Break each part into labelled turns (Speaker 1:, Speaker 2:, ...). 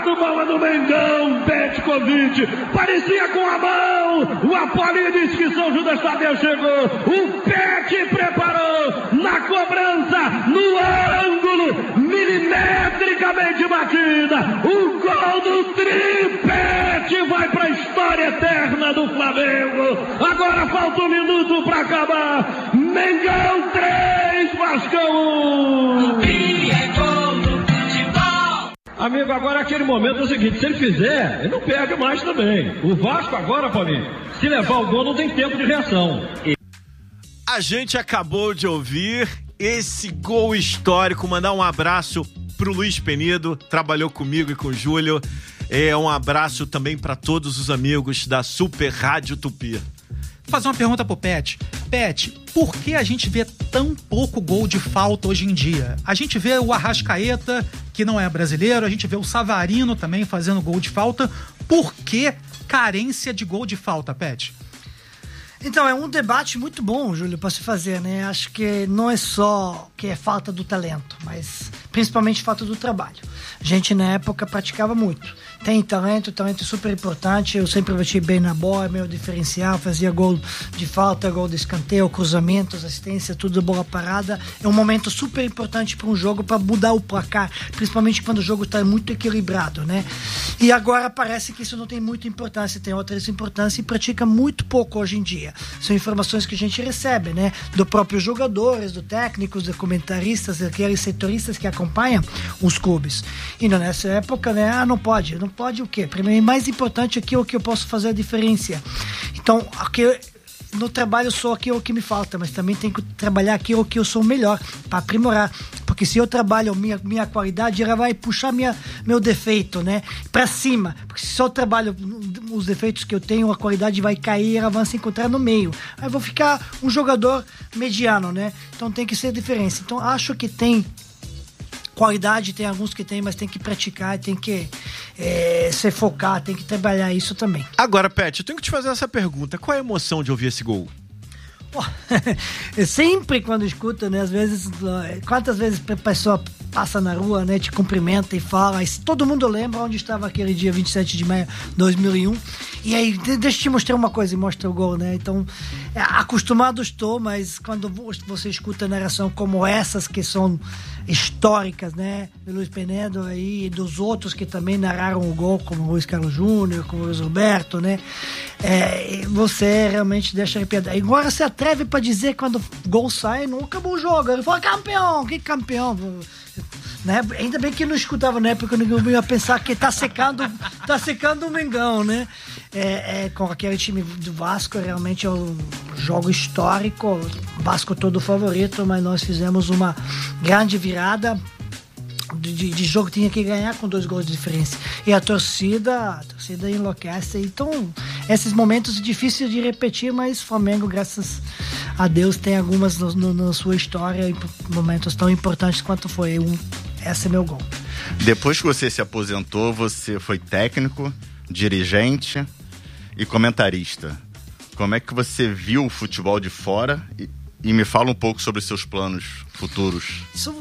Speaker 1: bola do Mengão, Petkovic, parecia com a mão, o Apolinho disse que São Judas Tadeu chegou, o Pet preparou, na cobrança, no ângulo, milimetricamente batida, o gol do Tripete vai para a história eterna do Flamengo. Agora falta um minuto para acabar. Mengão 3, Vascão 1. Amigo, agora aquele momento é o seguinte, se ele fizer, ele não perde mais também. O Vasco agora, Paulinho, se levar o gol não tem tempo de reação.
Speaker 2: A gente acabou de ouvir esse gol histórico, mandar um abraço pro Luiz Penido, trabalhou comigo e com o Júlio. Um abraço também para todos os amigos da Super Rádio Tupi.
Speaker 3: Vou fazer uma pergunta pro Pet. Pet, por que a gente vê tão pouco gol de falta hoje em dia? A gente vê o Arrascaeta, que não é brasileiro, a gente vê o Savarino também fazendo gol de falta. Por que carência de gol de falta, Pet?
Speaker 4: Então, é um debate muito bom, Júlio, para se fazer, né? Acho que não é só que é falta do talento, mas principalmente falta do trabalho. A gente, na época, praticava muito. Tem talento, o talento é super importante. Eu sempre bati bem na bola, meu diferencial, fazia gol de falta, gol de escanteio, cruzamentos, assistência, tudo bola parada. É um momento super importante para um jogo, para mudar o placar, principalmente quando o jogo está muito equilibrado, né? E agora parece que isso não tem muita importância, tem outras importâncias e pratica muito pouco hoje em dia. São informações que a gente recebe, né? Do próprios jogadores, do técnicos, dos comentaristas, daqueles setoristas que acompanham os clubes. E nessa época, né? Não pode o quê? Primeiro, mais importante aqui é o que eu posso fazer a diferença. Então, aqui, no trabalho sou aquilo que me falta, mas também tenho que trabalhar aquilo que eu sou melhor, para aprimorar. Porque se eu trabalho minha qualidade, ela vai puxar meu defeito, né? Para cima. Porque se eu trabalho os defeitos que eu tenho, a qualidade vai cair, ela vai se encontrar no meio. Aí eu vou ficar um jogador mediano, né? Então tem que ser diferença. Então acho que tem qualidade, tem alguns que tem, mas tem que praticar, tem que se focar, tem que trabalhar isso também.
Speaker 2: Agora, Pet, eu tenho que te fazer essa pergunta. Qual é a emoção de ouvir esse gol?
Speaker 4: Sempre quando escuto, né? Às vezes, quantas vezes a pessoa passa na rua, né? Te cumprimenta e fala. E todo mundo lembra onde estava aquele dia 27 de maio de 2001. E aí, deixa eu te mostrar uma coisa e mostra o gol, né? Então, acostumado estou, mas quando você escuta narração como essas que são históricas, né? Do Luiz Penedo aí, e dos outros que também narraram o gol, como o Luiz Carlos Júnior, como o Luiz Roberto, né? Você realmente deixa arrepiado. Agora você atreve para dizer quando o gol sai, não acabou o jogo. Ele fala, campeão, que campeão? Né? Ainda bem que não escutava na época, eu ia pensar que tá secando o Mengão, né? Com aquele time do Vasco, realmente é um jogo histórico, o Vasco todo favorito, mas nós fizemos uma grande virada de jogo, tinha que ganhar com 2 gols de diferença. E a torcida enlouquece. Então, esses momentos difíceis de repetir, mas Flamengo, graças a Deus, tem algumas na sua história, momentos tão importantes quanto foi esse é meu gol.
Speaker 5: Depois que você se aposentou, você foi técnico, dirigente e comentarista. Como é que você viu o futebol de fora? E me fala um pouco sobre seus planos futuros.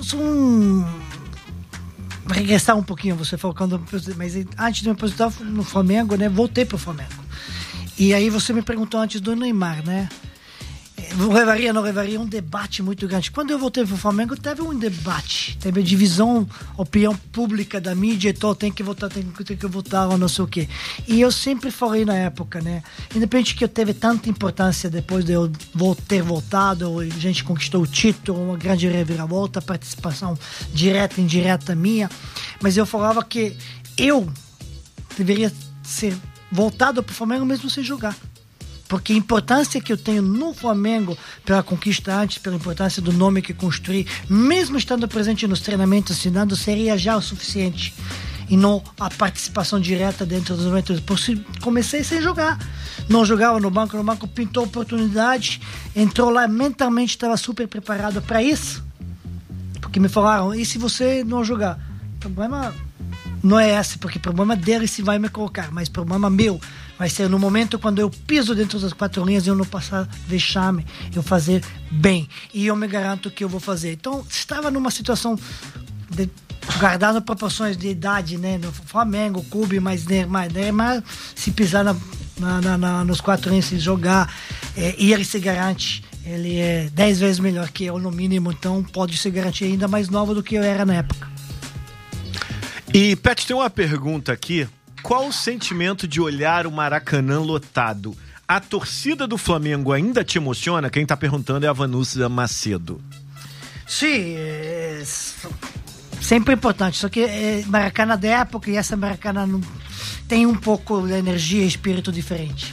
Speaker 4: Regressar um pouquinho, você falou mas antes de me aposentar no Flamengo, né? Voltei pro Flamengo. E aí você me perguntou antes do Neymar, né? Levaria, não levaria, um debate muito grande. Quando eu voltei pro Flamengo, teve um debate, teve a divisão, opinião pública da mídia, então tem que votar, ou não sei o quê. E eu sempre falei na época, né? Independente que eu teve tanta importância depois de eu ter voltado, a gente conquistou o título, uma grande reviravolta, participação direta e indireta minha, mas eu falava que eu deveria ser voltado pro Flamengo mesmo sem jogar. Porque a importância que eu tenho no Flamengo, pela conquista antes, pela importância do nome que construí, mesmo estando presente nos treinamentos, assinando, seria já o suficiente. E não a participação direta dentro dos momentos. Comecei sem jogar. Não jogava no banco pintou oportunidade, entrou lá, mentalmente estava super preparado para isso. Porque me falaram, e se você não jogar? O problema não é esse, porque o problema dele se vai me colocar, mas o problema meu vai ser no momento quando eu piso dentro das 4 linhas, eu não passar vexame, eu fazer bem. E eu me garanto que eu vou fazer. Então, estava numa situação guardando proporções de idade, né? No Flamengo, clube, mas Neymar se pisar nos 4 anos, se jogar, e ele se garante. Ele é 10 vezes melhor que eu, no mínimo, então pode se garantir ainda mais nova do que eu era na época.
Speaker 2: E, Pet, tem uma pergunta aqui. Qual o sentimento de olhar o Maracanã lotado? A torcida do Flamengo ainda te emociona? Quem tá perguntando é a Vanusa Macedo.
Speaker 4: Sim, sempre importante. Só que Maracanã da época e essa Maracanã não, tem um pouco de energia e espírito diferente.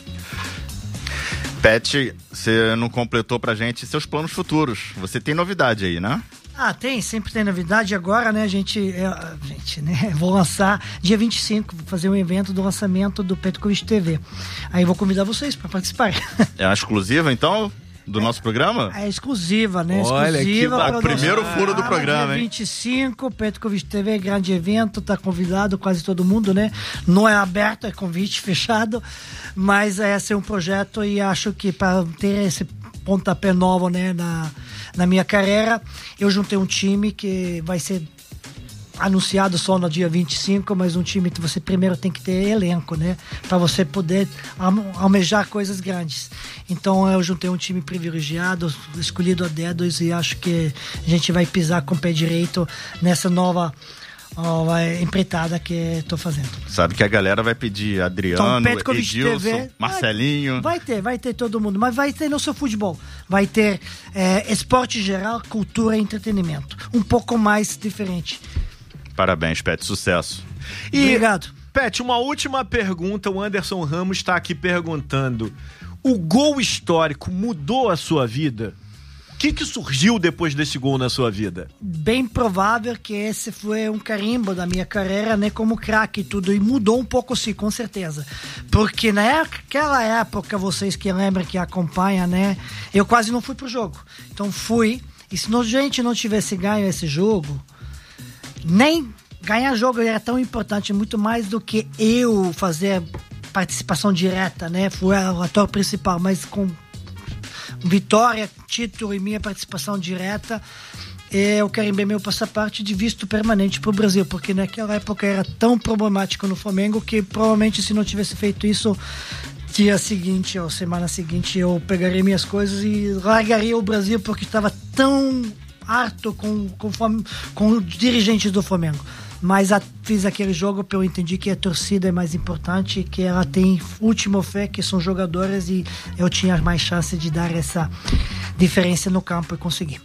Speaker 5: Pet, você não completou pra gente seus planos futuros. Você tem novidade aí, né?
Speaker 4: Sempre tem novidade. Agora, né, vou lançar dia 25, vou fazer um evento do lançamento do Petkovic TV. Aí vou convidar vocês para participar. É
Speaker 5: uma exclusiva, então, do nosso programa?
Speaker 4: É exclusiva, né?
Speaker 2: Olha,
Speaker 4: exclusiva.
Speaker 5: O primeiro furo do programa,
Speaker 4: dia
Speaker 5: hein?
Speaker 4: 25, Petkovic TV, grande evento, tá convidado quase todo mundo, né? Não é aberto, é convite fechado, mas esse é um projeto e acho que para ter esse pontapé novo, né, na minha carreira, eu juntei um time que vai ser anunciado só no dia 25, mas um time que você primeiro tem que ter elenco, né, para você poder almejar coisas grandes. Então eu juntei um time privilegiado, escolhido a dedos, e acho que a gente vai pisar com o pé direito nessa nova empreitada que estou fazendo.
Speaker 5: Sabe que a galera vai pedir Adriano,
Speaker 4: então,
Speaker 5: Edilson,
Speaker 4: TV,
Speaker 5: Marcelinho.
Speaker 4: Vai ter todo mundo, mas vai ter no seu futebol. Vai ter esporte geral, cultura e entretenimento. Um pouco mais diferente.
Speaker 5: Parabéns, Pet, sucesso.
Speaker 4: Obrigado.
Speaker 2: Pet, uma última pergunta. O Anderson Ramos está aqui perguntando: o gol histórico mudou a sua vida? O que surgiu depois desse gol na sua vida?
Speaker 4: Bem provável que esse foi um carimbo da minha carreira, né, como craque e tudo, e mudou um pouco sim, com certeza. Porque naquela época, vocês que lembram, que acompanham, né, eu quase não fui pro jogo. Então fui, e se a gente não tivesse ganho esse jogo, nem ganhar jogo era tão importante, muito mais do que eu fazer participação direta, né, fui o ator principal, mas com vitória, título e minha participação direta, eu carimbei meu passaporte de visto permanente para o Brasil, porque naquela época era tão problemático no Flamengo que provavelmente, se não tivesse feito isso, dia seguinte ou semana seguinte eu pegaria minhas coisas e largaria o Brasil, porque estava tão harto com os dirigentes do Flamengo. Mas fiz aquele jogo porque eu entendi que a torcida é mais importante, que ela tem última fé, que são jogadores, e eu tinha mais chance de dar essa diferença no campo e conseguir.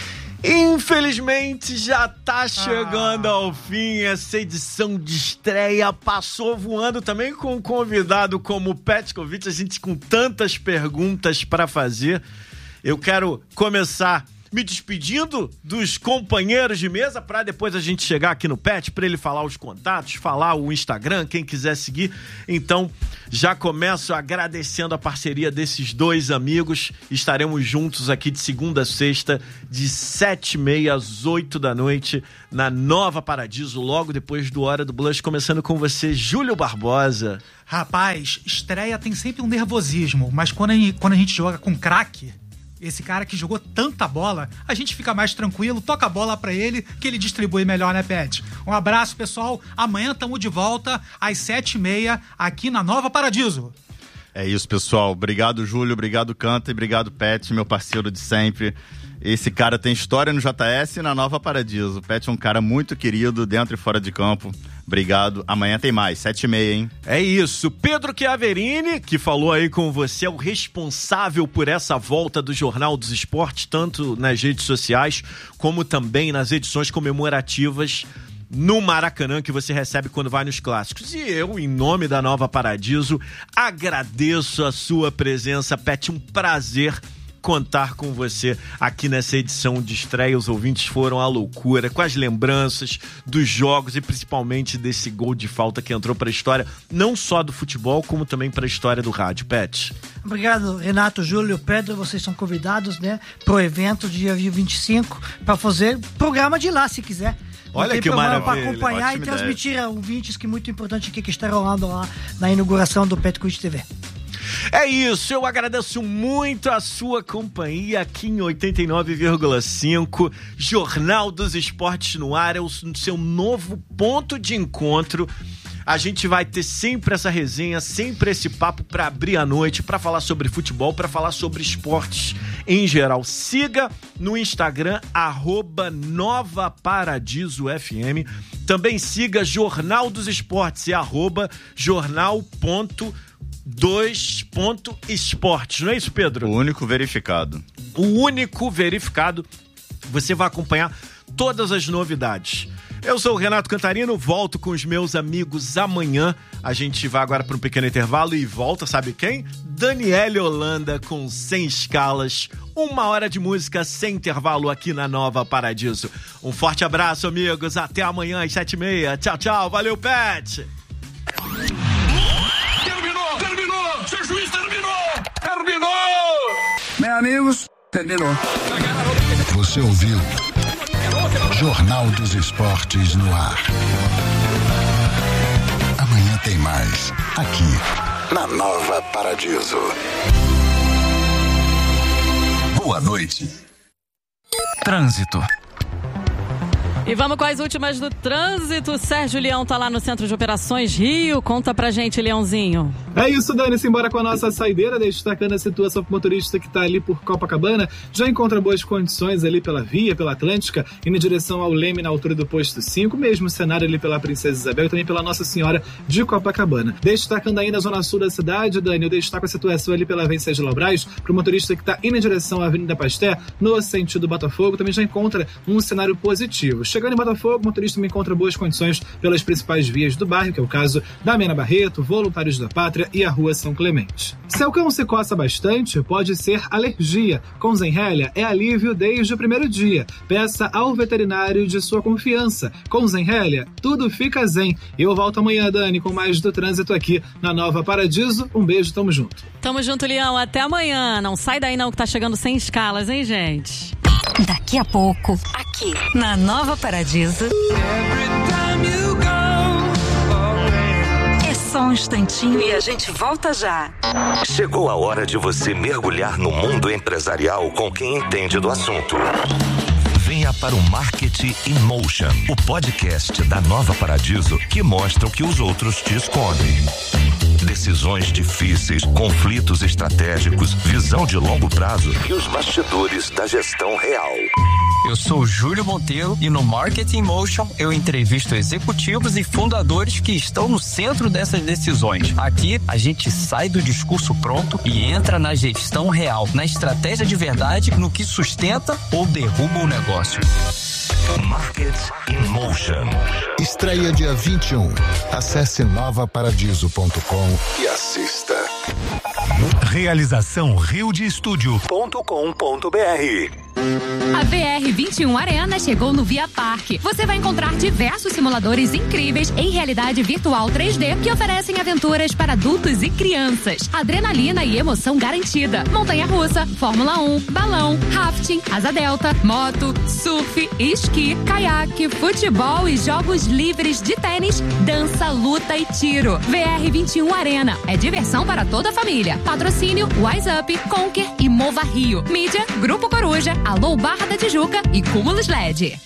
Speaker 2: Infelizmente já tá chegando ao fim essa edição de estreia, passou voando também com um convidado como o Petkovic, a gente com tantas perguntas para fazer. Eu quero começar me despedindo dos companheiros de mesa para depois a gente chegar aqui no Pet, para ele falar os contatos, falar o Instagram, quem quiser seguir. Então, já começo agradecendo a parceria desses dois amigos. Estaremos juntos aqui de segunda a sexta, de 7h30 às 8 da noite, na Nova Paradiso, logo depois do Hora do Blush, começando com você, Júlio Barbosa.
Speaker 3: Rapaz, estreia tem sempre um nervosismo, mas quando a gente joga com craque, esse cara que jogou tanta bola, a gente fica mais tranquilo, toca a bola pra ele, que ele distribui melhor, né, Pet? Um abraço, pessoal. Amanhã estamos de volta às 7h30 aqui na Nova Paradiso.
Speaker 5: É isso, pessoal. Obrigado, Júlio. Obrigado, Canta. E obrigado, Pet, meu parceiro de sempre. Esse cara tem história no JS e na Nova Paradiso. O Pet é um cara muito querido, dentro e fora de campo. Obrigado. Amanhã tem mais, 7h30, hein?
Speaker 2: É isso. Pedro Chiaverini, que falou aí com você, é o responsável por essa volta do Jornal dos Esportes, tanto nas redes sociais, como também nas edições comemorativas no Maracanã, que você recebe quando vai nos clássicos. E eu, em nome da Nova Paradiso, agradeço a sua presença, Pet. Um prazer contar com você aqui nessa edição de estreia. Os ouvintes foram à loucura com as lembranças dos jogos e principalmente desse gol de falta que entrou para a história, não só do futebol, como também para a história do rádio. Pet.
Speaker 4: Obrigado, Renato, Júlio, Pedro. Vocês são convidados, né, pro evento dia 25 para fazer programa de lá, se quiser.
Speaker 2: Olha que maravilha.
Speaker 4: Para acompanhar
Speaker 5: Ótima
Speaker 4: e transmitir a ouvintes, que é muito importante aqui, que está rolando lá na inauguração do Petkovic TV.
Speaker 2: É isso, eu agradeço muito a sua companhia aqui em 89,5. Jornal dos Esportes no ar, é o seu novo ponto de encontro. A gente vai ter sempre essa resenha, sempre esse papo para abrir a noite, para falar sobre futebol, para falar sobre esportes em geral. Siga no Instagram, @NovaParadisoFM. Também siga Jornal dos Esportes, jornal.2.esportes. Não é isso, Pedro?
Speaker 5: O único verificado.
Speaker 2: O único verificado. Você vai acompanhar todas as novidades. Eu sou o Renato Cantarino, volto com os meus amigos amanhã. A gente vai agora para um pequeno intervalo e volta, sabe quem? Daniele Holanda com Sem Escalas. 1 hora de música sem intervalo aqui na Nova Paradiso. Um forte abraço, amigos. Até amanhã às 7h30. Tchau, tchau. Valeu, Pet!
Speaker 1: Terminou! Seu juiz terminou!
Speaker 6: Meus amigos, terminou.
Speaker 7: Você ouviu Jornal dos Esportes no ar. Amanhã tem mais, aqui na Nova Paradiso. Boa noite.
Speaker 8: Trânsito.
Speaker 9: E vamos com as últimas do trânsito. Sérgio Leão tá lá no Centro de Operações Rio. Conta pra gente, Leãozinho.
Speaker 10: É isso, Dani. Simbora com a nossa saideira, destacando a situação pro motorista que tá ali por Copacabana. Já encontra boas condições ali pela via, pela Atlântica, indo em direção ao Leme, na altura do posto 5. Mesmo cenário ali pela Princesa Isabel e também pela Nossa Senhora de Copacabana. Destacando ainda a zona sul da cidade, Dani, eu destaco a situação ali pela Avenida de Lobrais, pro motorista que tá indo em direção à Avenida Pasteur, no sentido Botafogo, também já encontra um cenário positivo. Chegando em Botafogo, o motorista me encontra boas condições pelas principais vias do bairro, que é o caso da Mena Barreto, Voluntários da Pátria e a Rua São Clemente. Se o cão se coça bastante, pode ser alergia. Com Zenrelia é alívio desde o primeiro dia. Peça ao veterinário de sua confiança. Com Zenrelia, tudo fica zen. E eu volto amanhã, Dani, com mais do trânsito aqui na Nova Paradiso. Um beijo, tamo junto.
Speaker 9: Tamo junto, Leão. Até amanhã. Não sai daí não, que tá chegando Sem Escalas, hein, gente?
Speaker 11: Daqui a pouco, aqui na Nova Paradiso. É só um instantinho e a gente volta já.
Speaker 12: Chegou a hora de você mergulhar no mundo empresarial com quem entende do assunto. Venha para o Marketing in Motion, o podcast da Nova Paradiso que mostra o que os outros te escondem. Decisões difíceis, conflitos estratégicos, visão de longo prazo e os bastidores da gestão real.
Speaker 8: Eu sou Júlio Monteiro e no Marketing Motion eu entrevisto executivos e fundadores que estão no centro dessas decisões. Aqui a gente sai do discurso pronto e entra na gestão real, na estratégia de verdade, no que sustenta ou derruba o negócio.
Speaker 12: Market in Motion.
Speaker 7: Estreia dia 21. Acesse novaparadiso.com e assista.
Speaker 12: Realização riodestudio.com.br.
Speaker 13: A VR21 Arena chegou no Via Parque. Você vai encontrar diversos simuladores incríveis em realidade virtual 3D que oferecem aventuras para adultos e crianças. Adrenalina e emoção garantida. Montanha-russa, Fórmula 1, balão, rafting, asa delta, moto, surf, esqui, caiaque, futebol e jogos livres de tênis, dança, luta e tiro. VR21 Arena é diversão para toda a família. Patrocínio Wise Up, Conquer e Mova Rio. Mídia Grupo Coruja, Alô Barra da Tijuca e Cúmulos LED.